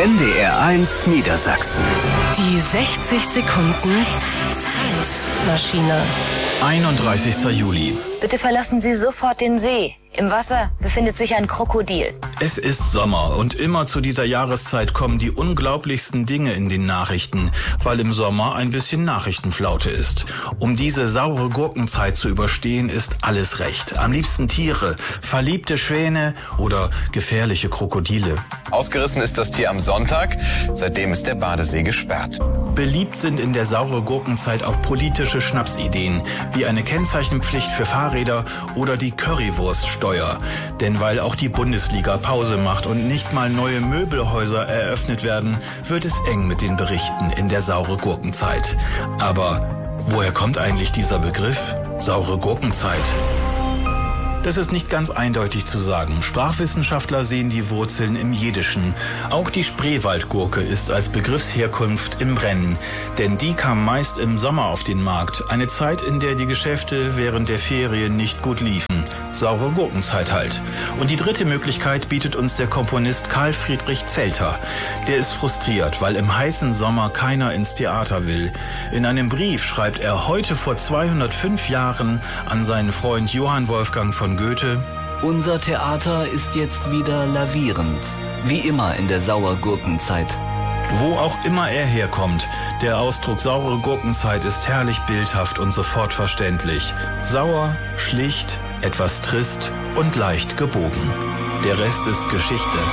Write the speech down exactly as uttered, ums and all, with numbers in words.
N D R eins Niedersachsen. Die sechzig Sekunden Zeitmaschine. einunddreißigster Juli. Bitte verlassen Sie sofort den See. Im Wasser befindet sich ein Krokodil. Es ist Sommer und immer zu dieser Jahreszeit kommen die unglaublichsten Dinge in den Nachrichten, weil im Sommer ein bisschen Nachrichtenflaute ist. Um diese saure Gurkenzeit zu überstehen, ist alles recht. Am liebsten Tiere, verliebte Schwäne oder gefährliche Krokodile. Ausgerissen ist das Tier am Sonntag. Seitdem ist der Badesee gesperrt. Beliebt sind in der saure Gurkenzeit auch politische Schnapsideen, wie eine Kennzeichenpflicht für Fahrräder oder die Currywurststeuer. Denn weil auch die Bundesliga Pause macht und nicht mal neue Möbelhäuser eröffnet werden, wird es eng mit den Berichten in der saure Gurkenzeit. Aber woher kommt eigentlich dieser Begriff? Saure Gurkenzeit? Das ist nicht ganz eindeutig zu sagen. Sprachwissenschaftler sehen die Wurzeln im Jiddischen. Auch die Spreewaldgurke ist als Begriffsherkunft im Rennen. Denn die kam meist im Sommer auf den Markt. Eine Zeit, in der die Geschäfte während der Ferien nicht gut liefen. Saure Gurkenzeit halt. Und die dritte Möglichkeit bietet uns der Komponist Karl Friedrich Zelter. Der ist frustriert, weil im heißen Sommer keiner ins Theater will. In einem Brief schreibt er heute vor zweihundertfünf Jahren an seinen Freund Johann Wolfgang von Goethe: Unser Theater ist jetzt wieder lavierend, wie immer in der Sauergurkenzeit. Wo auch immer er herkommt, der Ausdruck saure Gurkenzeit ist herrlich bildhaft und sofort verständlich. Sauer, schlicht, etwas trist und leicht gebogen. Der Rest ist Geschichte.